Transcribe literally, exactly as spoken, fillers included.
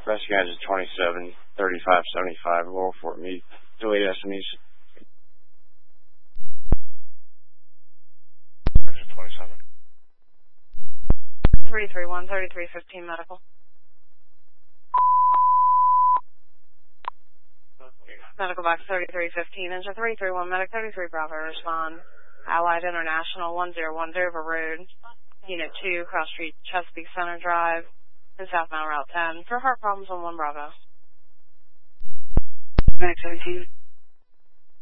Rescue Engine twenty-seven thirty-five seventy-five, Laurel Fort Meade. Delete S M Es. Engine twenty-seven. three three one, thirty-three fifteen medical. Medical box thirty-three fifteen, engine three three one, medic thirty-three Bravo, respond. Allied International one zero one Dover Road, Unit two, Cross Street, Chesapeake Center Drive, and southbound Route ten, for heart problems on one Bravo. Medic seventeen.